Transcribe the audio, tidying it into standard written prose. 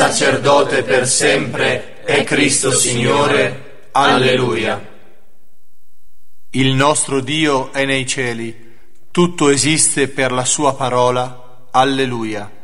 sacerdote per sempre, è Cristo Signore. Alleluia. Il nostro Dio è nei cieli, tutto esiste per la sua parola. Alleluia.